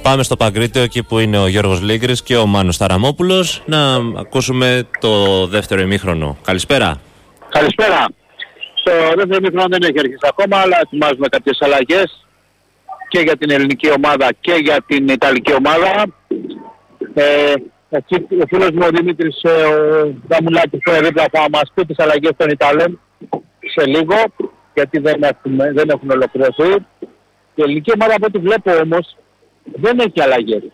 Πάμε στο Παγκρίτιο, εκεί που είναι ο Γιώργος Λίγκρης και ο Μάνος Ταραμόπουλος, να ακούσουμε το δεύτερο ημίχρονο. Καλησπέρα. Καλησπέρα. Το δεύτερο ημίχρονο δεν έχει αρχίσει ακόμα, αλλά ετοιμάζουμε κάποιες αλλαγές και για την ελληνική ομάδα και για την ιταλική ομάδα. Ο φίλος μου ο Δημήτρης Δαμουλάκης δίπλα θα μας πει τις αλλαγές των Ιταλών σε λίγο, γιατί δεν έχουν ολοκληρωθεί. Η ελληνική ομάδα, από ό,τι βλέπω όμως, δεν έχει αλλαγές.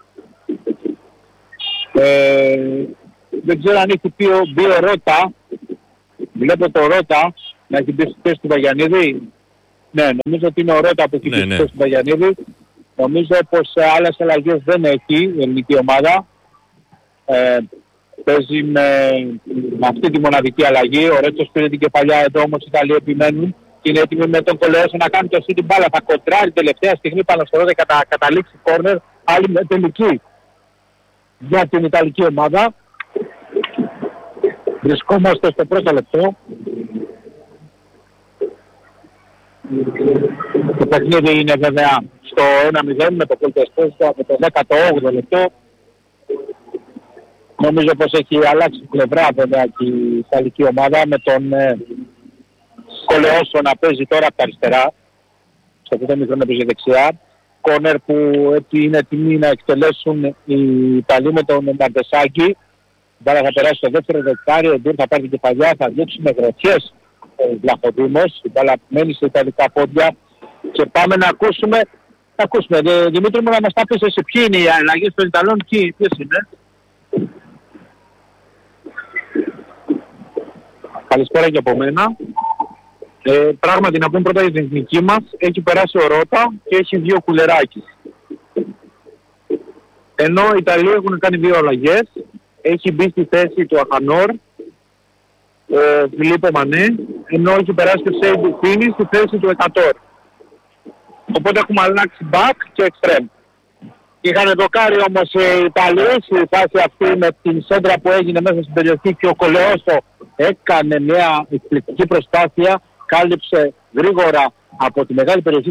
Δεν ξέρω αν έχει μπει ο Ρώτα. Βλέπω το Ρώτα να έχει μπει στη θέση του Βαγιανίδη. Ναι, νομίζω ότι είναι ο Ρώτα που έχει μπει στη θέση του Βαγιανίδη. Νομίζω πως άλλες αλλαγές δεν έχει η ελληνική ομάδα. Παίζει με αυτή τη μοναδική αλλαγή. Ο Ρέτσος πήρε την κεφαλιά, εδώ όμως οι Ιταλοί επιμένουν και είναι έτοιμοι με τον Κολεόσο να κάνει το σούτ, την μπάλα. Θα κοντράρει τελευταία στιγμή πάνω στο Ρώτα και θα καταλήξει κόρνερ. Άλλη με τελική για την Ιταλική ομάδα. Βρισκόμαστε στο πρώτο λεπτό. Το παιχνίδι είναι βέβαια στο 1-0 με το Πολτεσπόστο από το 18ο λεπτό. Νομίζω πως έχει αλλάξει πλευρά βέβαια και η Ιταλική ομάδα με τον Κολεόσο να παίζει τώρα από τα αριστερά. Στο πρώτο μικρό να παίζει δεξιά. Κόρνερ που είναι έτοιμοι να εκτελέσουν οι Ιταλοί με τον Μαντεσάκη. Μπάλα θα περάσει στο δεύτερο δεκάρι, ο Ντούρ θα πάρει την κεφαλιά, θα δείξει με γροθιές ο Βλαχοδήμος. Η μπάλα μένει σε ιταλικά πόδια και πάμε να ακούσουμε. Δημήτρη μου, να μας τα πεις εσύ ποιοι είναι οι αλλαγές των Ιταλών, ποιες είναι. Καλησπέρα και από μένα. Πράγματι να πούμε πρώτα για την εθνική μας, έχει περάσει ο Ρώτα και έχει βγει ο Κουλεράκης. Ενώ οι Ιταλοί έχουν κάνει δύο αλλαγές. Έχει μπει στη θέση του Αχανόρ, ο Φιλίππο Μανέ, ενώ έχει περάσει και ο Σέιντ Φίνι στη θέση του Εκατόρ. Οπότε έχουμε αλλάξει back και extreme. Είχαν δοκάρει όμως οι Ιταλοί στη φάση αυτή με την σέντρα που έγινε μέσα στην περιοχή και ο Κολεόσο έκανε μια εκπληκτική προσπάθεια, κάλυψε γρήγορα από τη μεγάλη περιοχή